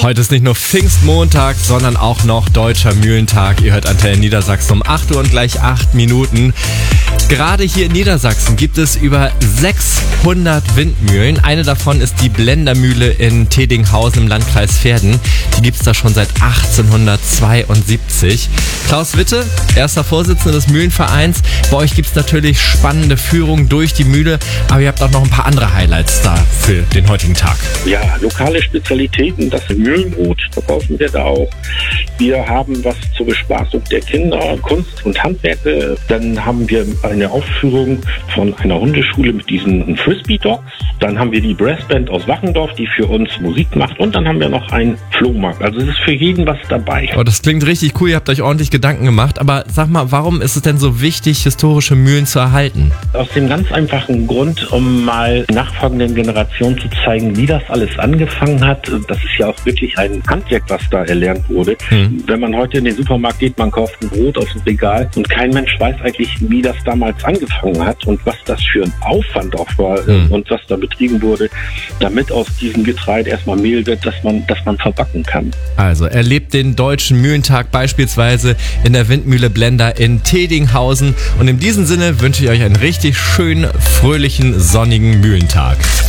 Heute ist nicht nur Pfingstmontag, sondern auch noch Deutscher Mühlentag. Ihr hört Antenne Niedersachsen um 8 Uhr und gleich 8 Minuten. Gerade hier in Niedersachsen gibt es über 600 Windmühlen. Eine davon ist die Blendermühle in Tedinghausen im Landkreis Verden. Die gibt es da schon seit 1872. Klaus Witte, erster Vorsitzender des Mühlenvereins. Bei euch gibt es natürlich spannende Führungen durch die Mühle, aber ihr habt auch noch ein paar andere Highlights da für den heutigen Tag. Ja, lokale Spezialitäten, das Mühlenbrot verkaufen wir da auch. Wir haben was zur Bespaßung der Kinder, Kunst und Handwerke. Dann haben wir eine Aufführung von einer Hundeschule mit diesen Frisbee-Dogs. Dann haben wir die Brassband aus Wachendorf, die für uns Musik macht. Und dann haben wir noch einen Flohmarkt. Also es ist für jeden was dabei. Oh, das klingt richtig cool, ihr habt euch ordentlich Gedanken gemacht. Aber sag mal, warum ist es denn so wichtig, historische Mühlen zu erhalten? Aus dem ganz einfachen Grund, um mal nachfolgenden Generationen zu zeigen, wie das alles angefangen hat. Das ist ja auch wirklich ein Handwerk, was da erlernt wurde. Wenn man heute in den Supermarkt geht, man kauft ein Brot aus dem Regal und kein Mensch weiß eigentlich, wie das damals angefangen hat und was das für ein Aufwand auch war und was da betrieben wurde, damit aus diesem Getreide erstmal Mehl wird, dass man verbacken kann. Also erlebt den Deutschen Mühlentag beispielsweise in der Windmühle Blender in Tedinghausen. Und in diesem Sinne wünsche ich euch einen richtig schönen, fröhlichen, sonnigen Mühlentag.